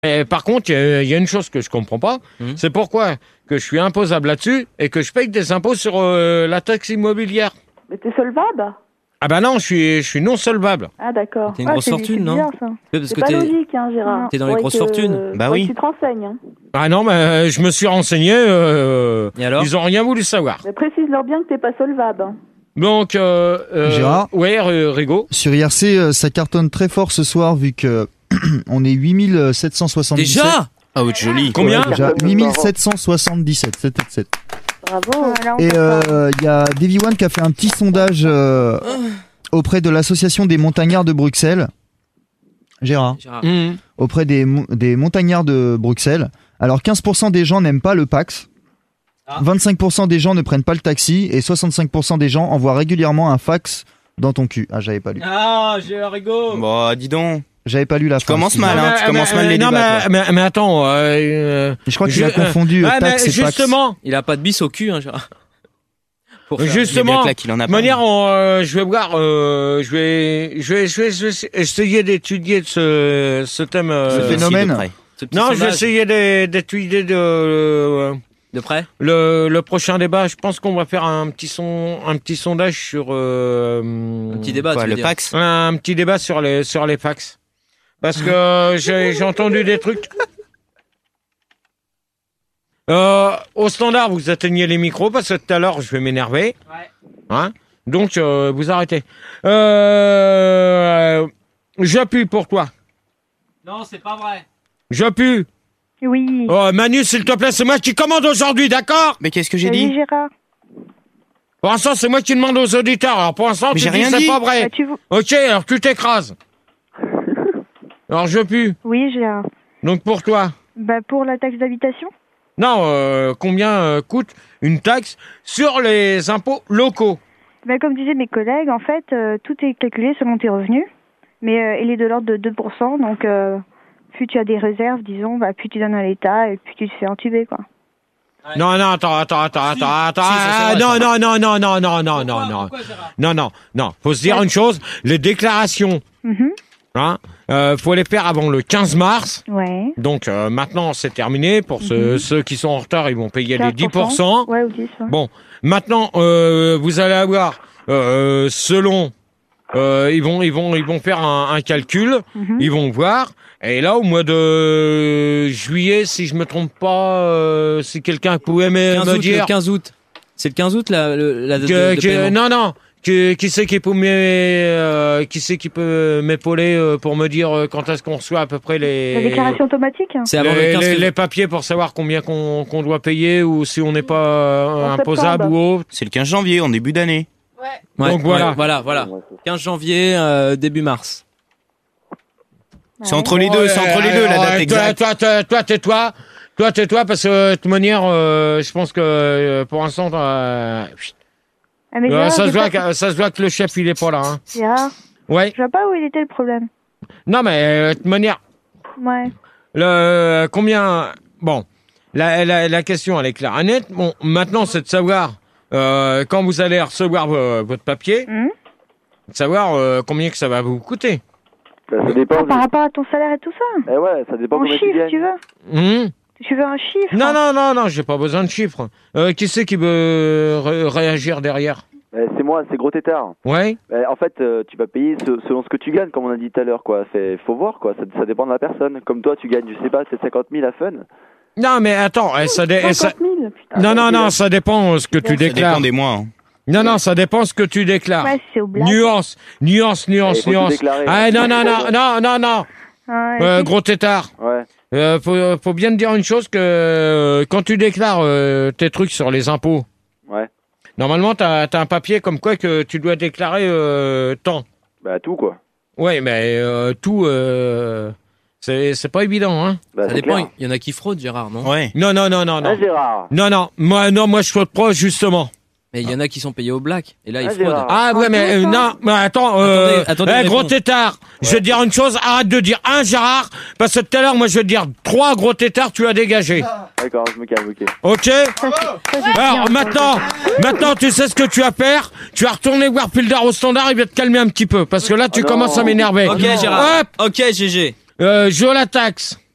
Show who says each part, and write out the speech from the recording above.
Speaker 1: Et par contre, il y a une chose que je comprends pas, c'est pourquoi que je suis imposable là-dessus et que je paye des impôts sur la taxe immobilière.
Speaker 2: Mais t'es solvable?
Speaker 1: Ah bah non, je suis non solvable.
Speaker 2: Ah d'accord.
Speaker 3: T'as une grosse fortune, non?
Speaker 2: Bizarre, ça.
Speaker 3: Parce
Speaker 2: C'est
Speaker 3: que
Speaker 2: pas logique, hein, Gérard.
Speaker 3: T'es dans les grosses fortunes.
Speaker 4: Bah oui.
Speaker 2: Tu te renseignes. Hein.
Speaker 1: Ah non, mais je me suis renseigné,
Speaker 3: Et alors?
Speaker 1: ils ont rien voulu savoir.
Speaker 2: Mais précise-leur bien que t'es pas solvable. Hein.
Speaker 1: Donc,
Speaker 5: Gérard
Speaker 1: ouais, Rigaud.
Speaker 5: Sur IRC, ça cartonne très fort ce soir vu que on est 8777.
Speaker 3: Déjà?
Speaker 4: Ah oui, joli.
Speaker 1: Combien?
Speaker 5: Déjà 8777, 777.
Speaker 2: Bravo.
Speaker 5: Et il y a Davy One qui a fait un petit sondage auprès de l'association des montagnards de Bruxelles. Gérard. Auprès des montagnards de Bruxelles. Alors 15% des gens n'aiment pas le Pax. 25% des gens ne prennent pas le taxi et 65% des gens envoient régulièrement un fax dans ton cul. Ah, j'avais pas lu.
Speaker 3: Ah, j'ai un rigot.
Speaker 4: Bon, dis donc.
Speaker 5: J'avais pas lu la
Speaker 4: Tu
Speaker 5: fin.
Speaker 4: commences mal, hein. Tu commences mal les
Speaker 1: non,
Speaker 4: débats.
Speaker 1: mais attends.
Speaker 5: Je crois qu'il a confondu taxe et Pax.
Speaker 1: Justement.
Speaker 3: Il a pas de bis au cul, hein, Gérard.
Speaker 1: Justement,
Speaker 4: qu'il en a
Speaker 1: de manière, je vais voir, je vais essayer d'étudier ce thème.
Speaker 5: Ce phénomène.
Speaker 1: Non, je vais essayer d'étudier
Speaker 3: de près.
Speaker 1: Le prochain débat. Je pense qu'on va faire un petit sondage sur
Speaker 3: un petit débat.
Speaker 4: Quoi,
Speaker 3: tu veux
Speaker 4: le
Speaker 3: dire.
Speaker 4: Pax.
Speaker 1: Un petit débat sur les fax. Parce que j'ai entendu des trucs. Au standard, vous atteignez les micros parce que tout à l'heure, je vais m'énerver.
Speaker 3: Ouais.
Speaker 1: Hein? Donc, vous arrêtez. J'appuie pour toi.
Speaker 3: Non, c'est pas vrai.
Speaker 1: J'appuie.
Speaker 2: Oui.
Speaker 1: Oh, Manu, s'il te plaît, c'est moi qui commande aujourd'hui, d'accord?
Speaker 4: Mais qu'est-ce que j'ai
Speaker 2: Salut,
Speaker 4: dit?
Speaker 2: Gérard.
Speaker 1: Pour l'instant, c'est moi qui demande aux auditeurs. Alors, pour l'instant,
Speaker 4: Mais
Speaker 1: tu
Speaker 4: j'ai
Speaker 1: dis
Speaker 4: rien
Speaker 1: c'est
Speaker 4: dit.
Speaker 1: pas vrai.
Speaker 2: Bah,
Speaker 1: Ok, alors tu t'écrases. Alors, je pue.
Speaker 2: Oui, Gérard.
Speaker 1: Donc, pour toi.
Speaker 2: Bah, pour la taxe d'habitation?
Speaker 1: Non, combien coûte une taxe sur les impôts locaux?
Speaker 2: Bah, comme disaient mes collègues, en fait, tout est calculé selon tes revenus. Mais il est de l'ordre de 2%. Donc, plus tu as des réserves, disons, bah, plus tu donnes à l'État et plus tu te fais entuber, quoi.
Speaker 3: Ouais.
Speaker 1: Non, attends. Non. Faut se dire une chose, les déclarations, hein, faut les faire avant le 15 mars.
Speaker 2: Ouais.
Speaker 1: Donc maintenant, c'est terminé. Pour ceux qui sont en retard, ils vont payer les 10%.
Speaker 2: Ouais, ou 10. Ouais.
Speaker 1: Bon, maintenant, vous allez avoir, selon, ils vont faire un calcul, ils vont voir. Et là, au mois de juillet, si je me trompe pas, si quelqu'un pouvait me dire...
Speaker 3: Le 15 août. C'est le 15 août, la date de paiement.
Speaker 1: Non. Qui c'est qui peut m'épauler pour me dire quand est-ce qu'on reçoit à peu près
Speaker 2: La déclaration automatique?
Speaker 3: C'est avant le 15
Speaker 1: les papiers pour savoir combien qu'on doit payer ou si on n'est pas imposable ou autre.
Speaker 4: C'est le 15 janvier, en début d'année.
Speaker 3: Ouais.
Speaker 1: Donc voilà.
Speaker 3: Voilà. 15 janvier, début mars.
Speaker 4: C'est entre les deux, la date exacte.
Speaker 1: Toi, tais-toi, parce que de toute manière, je pense que pour l'instant,
Speaker 2: Ah, mais Gérard,
Speaker 1: ça se voit que le chef il est pas là. Hein.
Speaker 2: Gérard,
Speaker 1: Ouais.
Speaker 2: je vois pas où il était le problème.
Speaker 1: Non, mais de toute manière,
Speaker 2: Ouais.
Speaker 1: combien. Bon, la question elle est claire et nette. Bon, maintenant c'est de savoir quand vous allez recevoir votre papier, de savoir combien que ça va vous coûter.
Speaker 6: Ça dépend.
Speaker 2: Par rapport à ton salaire et tout ça?
Speaker 6: Eh ouais, ça dépend
Speaker 2: En
Speaker 6: combien tu
Speaker 2: chiffres,
Speaker 6: gagnes.
Speaker 2: tu veux? Tu veux un chiffre?
Speaker 1: Non, j'ai pas besoin de chiffres. Qui c'est qui veut réagir derrière?
Speaker 6: C'est moi, c'est Gros Tétard.
Speaker 1: Ouais.
Speaker 6: En fait, tu vas payer selon ce que tu gagnes, comme on a dit tout à l'heure, quoi. Faut voir, quoi. Ça dépend de la personne. Comme toi, tu gagnes, je sais pas, c'est 50 000 à fun.
Speaker 1: Non, mais attends,
Speaker 2: 50 000, putain.
Speaker 1: Non, ça dépend ce que tu déclares.
Speaker 4: Ça dépend des mois. Hein.
Speaker 1: Non, ça dépend ce que tu déclares.
Speaker 2: Ouais, c'est au blague.
Speaker 1: Nuance. Ah, non.
Speaker 2: Ouais,
Speaker 1: Gros Tétard.
Speaker 6: Ouais.
Speaker 1: Faut bien te dire une chose que quand tu déclares tes trucs sur les impôts,
Speaker 6: Ouais.
Speaker 1: normalement, t'as un papier comme quoi que tu dois déclarer tant.
Speaker 6: Bah, tout, quoi.
Speaker 1: Ouais, mais tout, c'est pas évident, hein.
Speaker 6: Bah,
Speaker 3: Ça dépend, il y en a qui fraudent, Gérard, non?
Speaker 4: Ouais.
Speaker 1: Non.
Speaker 6: Ah, Gérard.
Speaker 1: Non, moi je fraude pas, justement.
Speaker 3: Mais il y en a qui sont payés au black, et là, ils
Speaker 6: Ah,
Speaker 3: fraudent.
Speaker 6: Gérard.
Speaker 1: Ah ouais, mais non, mais attends,
Speaker 3: Attendez,
Speaker 1: Gros
Speaker 3: réponds.
Speaker 1: Tétard, je vais te dire une chose, arrête de dire un Gérard, parce que tout à l'heure, moi je vais te dire 3 Gros Tétards, tu as dégagé.
Speaker 6: D'accord, je me calme, ok.
Speaker 1: Ok? Alors maintenant, tu sais ce que tu vas faire, tu vas retourner voir Pildar au standard, il va te calmer un petit peu, parce que là, tu
Speaker 6: non.
Speaker 1: commences à m'énerver.
Speaker 3: Ok, Gérard.
Speaker 1: Hop,
Speaker 3: Ok, GG.
Speaker 1: je la taxe.